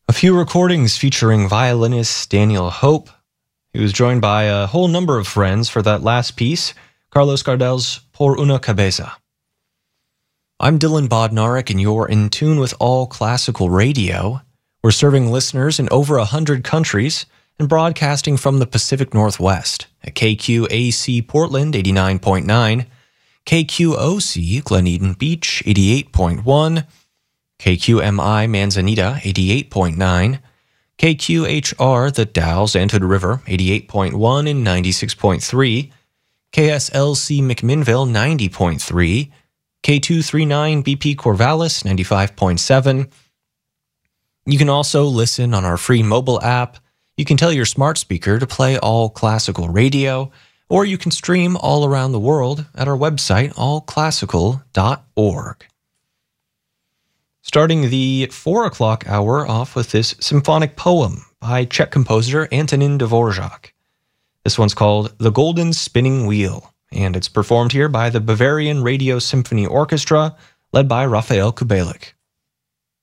A few recordings featuring violinist Daniel Hope. He was joined by a whole number of friends for that last piece, Carlos Gardel's Por una Cabeza. I'm Dylan Bodnarik, and you're in tune with All Classical Radio. We're serving listeners in over 100 countries and broadcasting from the Pacific Northwest at KQAC Portland 89.9, KQOC Glen Beach 88.1, KQMI Manzanita 88.9, KQHR The Dalles and Hood River 88.1 and 96.3, KSLC McMinnville 90.3, K239 BP Corvallis 95.7. You can also listen on our free mobile app. You can tell your smart speaker to play All Classical Radio, or you can stream all around the world at our website, allclassical.org. Starting the 4 o'clock hour off with this symphonic poem by Czech composer Antonín Dvořák. This one's called The Golden Spinning Wheel, and it's performed here by the Bavarian Radio Symphony Orchestra, led by Rafael Kubelik.